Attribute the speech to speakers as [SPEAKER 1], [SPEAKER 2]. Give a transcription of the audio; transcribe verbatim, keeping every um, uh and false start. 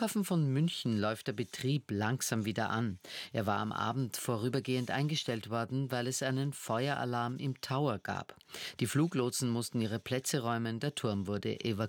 [SPEAKER 1] Flughafen von München läuft der Betrieb langsam wieder an. Er war am Abend vorübergehend eingestellt worden, weil es einen Feueralarm im Tower gab. Die Fluglotsen mussten ihre Plätze räumen, der Turm wurde evakuiert.